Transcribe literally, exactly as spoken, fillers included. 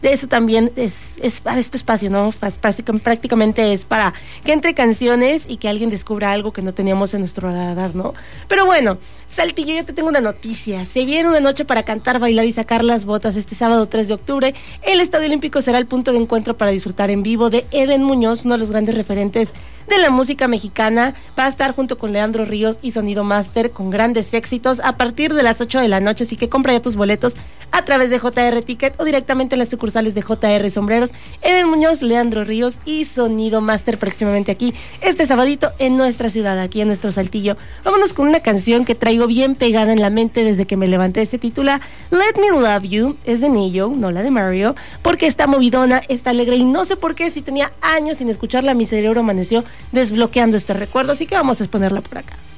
de eso también es, es para este espacio, ¿no? Prácticamente es para que entre canciones y que alguien descubra algo que no teníamos en nuestro radar, ¿no? Pero bueno, Saltillo, yo te tengo una noticia. Se viene una noche para cantar, bailar y sacar las botas este sábado tres de octubre. El Estadio Olímpico será el punto de encuentro para disfrutar en vivo de Eden Muñoz, uno de los grandes referentes de la música mexicana. Va a estar junto con Leandro Ríos y Sonido Master con grandes éxitos a partir de las ocho de la noche, así que compra ya tus boletos a través de J R Ticket o directamente en las sucursales de J R Sombreros. Eden Muñoz, Leandro Ríos y Sonido Master próximamente aquí este sabadito en nuestra ciudad, aquí en nuestro Saltillo. Vámonos con una canción que traigo bien pegada en la mente desde que me levanté. Se titula Let Me Love You, es de Neo, no la de Mario, porque está movidona, está alegre y no sé por qué, si tenía años sin escucharla, mi cerebro amaneció desbloqueando este recuerdo, así que vamos a exponerla por acá.